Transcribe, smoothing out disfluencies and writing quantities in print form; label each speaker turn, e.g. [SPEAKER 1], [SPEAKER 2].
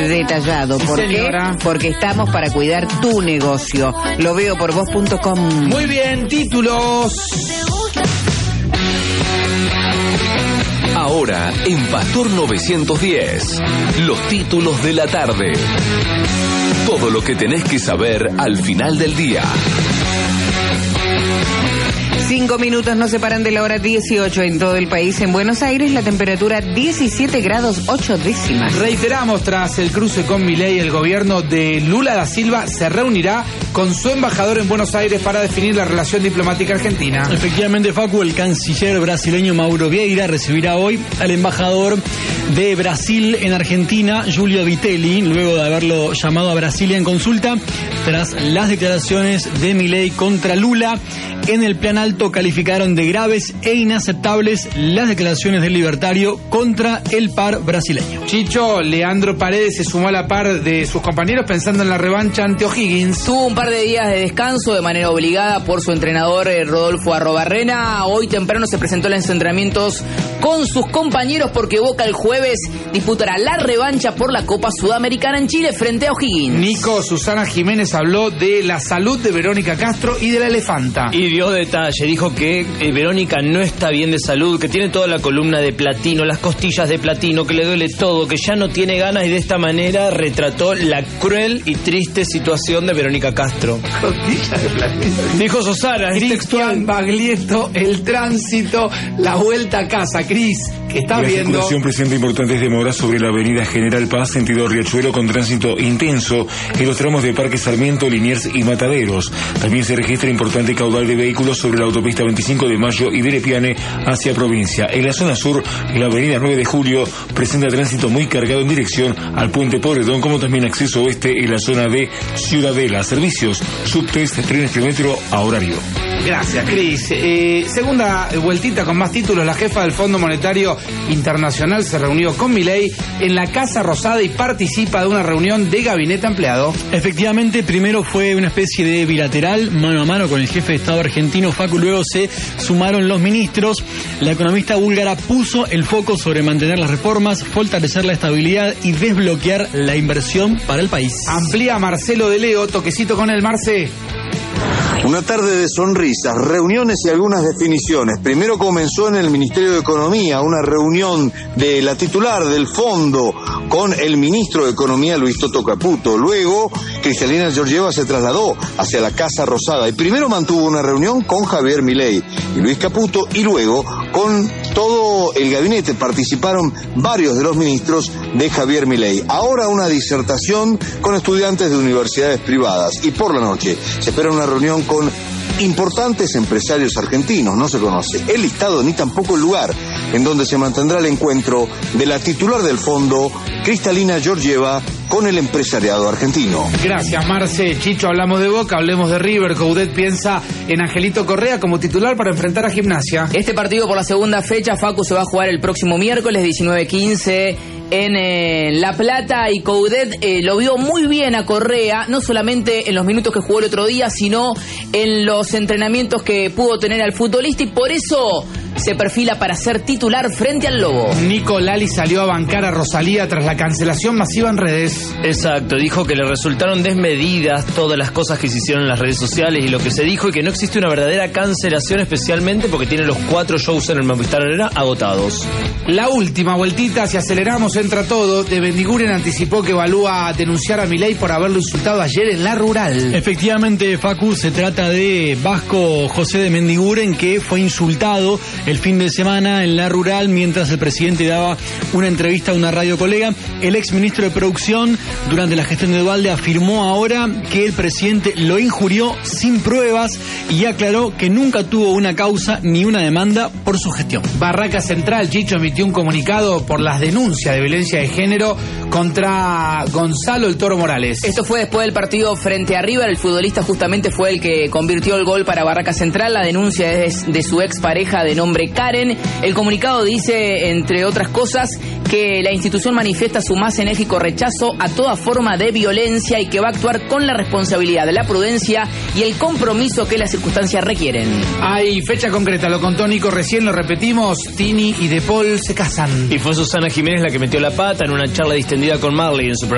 [SPEAKER 1] detallado. ¿Por qué? Porque estamos para cuidar tu negocio. Lo veo por vos.com.
[SPEAKER 2] Muy bien, títulos.
[SPEAKER 3] Ahora, en Pastor 910, los títulos de la tarde. Todo lo que tenés que saber al final del día.
[SPEAKER 1] 5 minutos nos separan de la hora 18 en todo el país. En Buenos Aires la temperatura 17 grados 8 décimas.
[SPEAKER 2] Reiteramos, tras el cruce con Milei, el gobierno de Lula da Silva se reunirá con su embajador en Buenos Aires para definir la relación diplomática argentina.
[SPEAKER 4] Efectivamente, Facu, el canciller brasileño Mauro Vieira recibirá hoy al embajador de Brasil en Argentina, Giulio Vitelli, luego de haberlo llamado a Brasilia en consulta tras las declaraciones de Milei contra Lula. En el Plan Alto calificaron de graves e inaceptables las declaraciones del libertario contra el par brasileño.
[SPEAKER 2] Chicho, Leandro Paredes se sumó a la par de sus compañeros pensando en la revancha ante O'Higgins.
[SPEAKER 5] Tuvo un par de días de descanso de manera obligada por su entrenador Rodolfo Arrobarrena. Hoy temprano se presentó en los entrenamientos con sus compañeros porque Boca el jueves disputará la revancha por la Copa Sudamericana en Chile frente a O'Higgins.
[SPEAKER 2] Nico, Susana Jiménez habló de la salud de Verónica Castro y de la elefanta.
[SPEAKER 6] Y dio detalle, dijo que Verónica no está bien de salud, que tiene toda la columna de platino, las costillas de platino, que le duele todo, que ya no tiene ganas, y de esta manera retrató la cruel y triste situación de Verónica Castro.
[SPEAKER 2] Costillas de platino.
[SPEAKER 6] Dijo Susana, es textual.
[SPEAKER 2] Cristian Baglietto, el tránsito, la vuelta a casa. Cris, que está viendo.
[SPEAKER 7] La circulación presenta importantes demoras sobre la avenida General Paz, sentido Riachuelo, con tránsito intenso en los tramos de Parque Sarmiento, Liniers y Mataderos. También se registra importante caudal de vehículos sobre la autopista 25 de Mayo y Virepiane hacia provincia. En la zona sur, la avenida 9 de Julio presenta tránsito muy cargado en dirección al puente Porredón, como también acceso oeste en la zona de Ciudadela. Servicios, subtes, trenes de metro a horario.
[SPEAKER 2] Gracias, Cris. Segunda vueltita con más títulos. La jefa del Fondo Monetario Internacional se reunió con Milei en la Casa Rosada y participa de una reunión de gabinete ampliado.
[SPEAKER 4] Efectivamente, primero fue una especie de bilateral, mano a mano con el jefe de Estado argentino, Facu, luego se sumaron los ministros. La economista búlgara puso el foco sobre mantener las reformas, fortalecer la estabilidad y desbloquear la inversión para el país.
[SPEAKER 2] Amplía Marcelo de Leo, toquecito con el Marce.
[SPEAKER 8] Una tarde de sonrisas, reuniones y algunas definiciones. Primero comenzó en el Ministerio de Economía una reunión de la titular del fondo con el ministro de Economía, Luis Toto Caputo. Luego, Cristalina Georgieva se trasladó hacia la Casa Rosada y primero mantuvo una reunión con Javier Milei y Luis Caputo, y luego con todo el gabinete participaron varios de los ministros de Javier Milei. Ahora una disertación con estudiantes de universidades privadas, y por la noche se espera una reunión con importantes empresarios argentinos. No se conoce el listado ni tampoco el lugar en donde se mantendrá el encuentro de la titular del fondo, Cristalina Georgieva, con el empresariado argentino.
[SPEAKER 2] Gracias, Marce. Chicho, hablamos de Boca, hablemos de River. Coudet piensa en Angelito Correa como titular para enfrentar a Gimnasia.
[SPEAKER 5] Este partido por la segunda fecha, Facu, se va a jugar el próximo miércoles 19:15 en La Plata, y Coudet lo vio muy bien a Correa, no solamente en los minutos que jugó el otro día, sino en los entrenamientos que pudo tener al futbolista, y por eso se perfila para ser titular frente al Lobo.
[SPEAKER 2] Nico Lali salió a bancar a Rosalía tras la cancelación masiva en redes.
[SPEAKER 6] Exacto, dijo que le resultaron desmedidas todas las cosas que se hicieron en las redes sociales y lo que se dijo, y que no existe una verdadera cancelación, especialmente porque tiene los 4 shows en el Movistar Arena agotados.
[SPEAKER 2] La última vueltita, si aceleramos, entra todo. De Bendiguren anticipó que evalúa denunciar a Milei por haberlo insultado ayer en La Rural.
[SPEAKER 4] Efectivamente, Facu, se trata de Vasco José de Mendiguren, que fue insultado el fin de semana en La Rural mientras el presidente daba una entrevista a una radio colega. El ex ministro de Producción, durante la gestión de Duhalde, afirmó ahora que el presidente lo injurió sin pruebas y aclaró que nunca tuvo una causa ni una demanda por su gestión.
[SPEAKER 2] Barraca Central, Chicho, emitió un comunicado por las denuncias de violencia de género contra Gonzalo el Toro Morales.
[SPEAKER 5] Esto fue después del partido frente a River. El futbolista justamente fue el que convirtió el gol para Barraca Central. La denuncia es de su expareja de nombre Karen. El comunicado dice, entre otras cosas, que la institución manifiesta su más enérgico rechazo a toda forma de violencia y que va a actuar con la responsabilidad, la prudencia y el compromiso que las circunstancias requieren.
[SPEAKER 2] Hay fecha concreta, lo contó Nico recién, lo repetimos. Tini y De Paul se casan.
[SPEAKER 6] Y fue Susana Jiménez la que metió la pata en una charla distendida con Marley en su programa